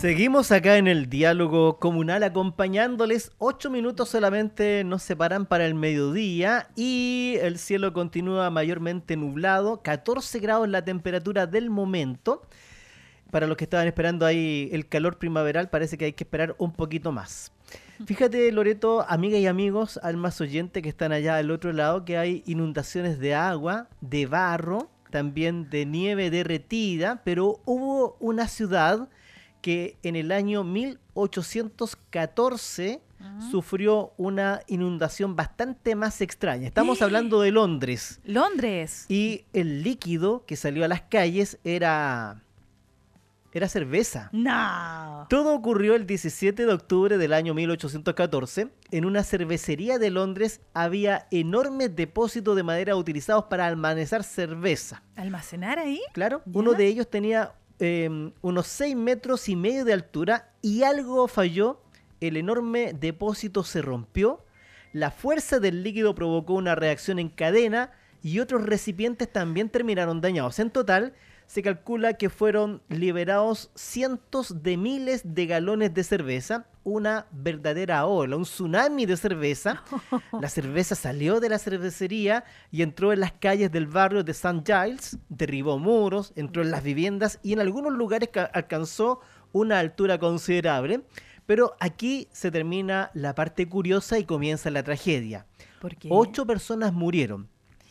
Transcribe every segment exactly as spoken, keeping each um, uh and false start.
Seguimos acá en el diálogo comunal acompañándoles. Ocho minutos solamente nos separan para el mediodía y el cielo continúa mayormente nublado. catorce grados la temperatura del momento. Para los que estaban esperando ahí el calor primaveral, parece que hay que esperar un poquito más. Fíjate, Loreto, amigas y amigos, almas oyentes que están allá al otro lado, que hay inundaciones de agua, de barro, también de nieve derretida, pero hubo una ciudad que en el año mil ochocientos catorce uh-huh. sufrió una inundación bastante más extraña. Estamos hablando de Londres. Londres. Y el líquido que salió a las calles era... Era cerveza. No. Todo ocurrió el diecisiete de octubre del año mil ochocientos catorce. En una cervecería de Londres había enormes depósitos de madera utilizados para almacenar cerveza. ¿Almacenar ahí? Claro. ¿Ya? Uno de ellos tenía eh, unos seis metros y medio de altura y algo falló. El enorme depósito se rompió. La fuerza del líquido provocó una reacción en cadena y otros recipientes también terminaron dañados. En total, se calcula que fueron liberados cientos de miles de galones de cerveza, una verdadera ola, un tsunami de cerveza. La cerveza salió de la cervecería y entró en las calles del barrio de Saint Giles, derribó muros, entró en las viviendas y en algunos lugares alcanzó una altura considerable. Pero aquí se termina la parte curiosa y comienza la tragedia. ¿Por qué? Ocho personas murieron.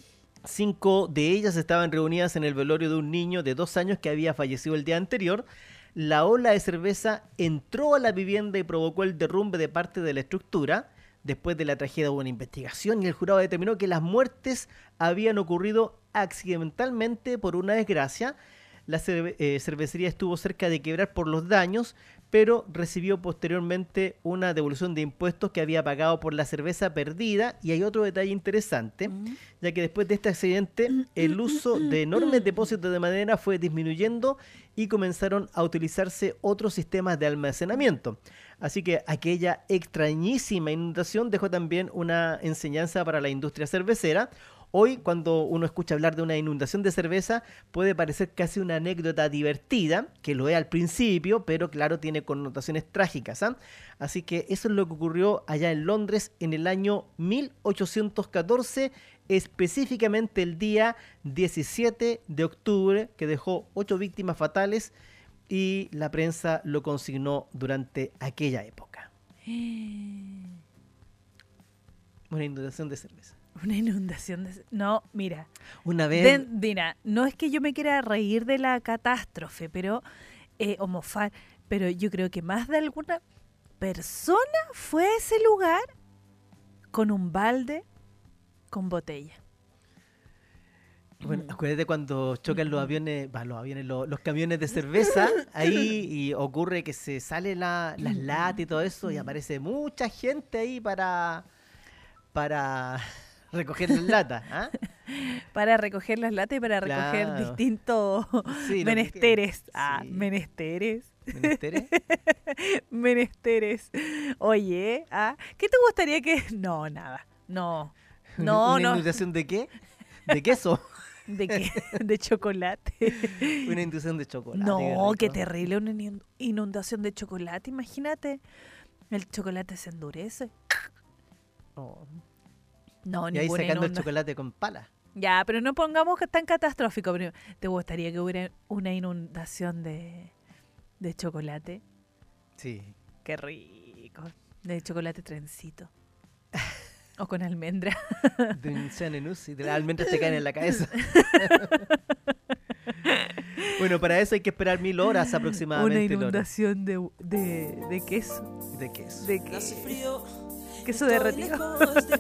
Cinco de ellas estaban reunidas en el velorio de un niño de dos años que había fallecido el día anterior. La ola de cerveza entró a la vivienda y provocó el derrumbe de parte de la estructura. Después de la tragedia hubo una investigación y el jurado determinó que las muertes habían ocurrido accidentalmente por una desgracia. La cerve- eh, cervecería estuvo cerca de quebrar por los daños, pero recibió posteriormente una devolución de impuestos que había pagado por la cerveza perdida. Y hay otro detalle interesante, mm. ya que después de este accidente el uso de enormes depósitos de madera fue disminuyendo y comenzaron a utilizarse otros sistemas de almacenamiento. Así que aquella extrañísima inundación dejó también una enseñanza para la industria cervecera. Hoy, cuando uno escucha hablar de una inundación de cerveza, puede parecer casi una anécdota divertida, que lo es al principio, pero claro, tiene connotaciones trágicas, ¿eh? Así que eso es lo que ocurrió allá en Londres en el año mil ochocientos catorce, específicamente el día diecisiete de octubre, que dejó ocho víctimas fatales y la prensa lo consignó durante aquella época. Una inundación de cerveza. Una inundación de... No, mira. Una vez... De, mira, no es que yo me quiera reír de la catástrofe, pero... Eh, o mofar, pero yo creo que más de alguna persona fue a ese lugar con un balde con botella. Bueno, acuérdate cuando chocan los aviones, bah, los aviones, los, los camiones de cerveza, ahí y ocurre que se sale la, las latas y todo eso y aparece mucha gente ahí para... para... recoger las latas, ¿ah? Para recoger las latas y para recoger claro. distintos sí, menesteres. Que, ah, sí. menesteres. ¿Menesteres? menesteres. Oye, ¿ah? ¿Qué te gustaría que...? No, nada. No. No, ¿Una no. inundación de qué? ¿De queso? ¿De qué? De chocolate. Una inundación de chocolate. No, qué, qué terrible una inundación de chocolate. Imagínate. El chocolate se endurece. Oh. No, y ahí sacando inunda. el chocolate con pala. Ya, pero no pongamos que es tan catastrófico. Pero ¿te gustaría que hubiera una inundación de, de chocolate? Sí. Qué rico. De chocolate trencito. O con almendra. De un Xanenus y de las almendras te caen en la cabeza. Bueno, para eso hay que esperar mil horas aproximadamente. Una inundación de, de, de queso. De queso. De queso. Queso derretido.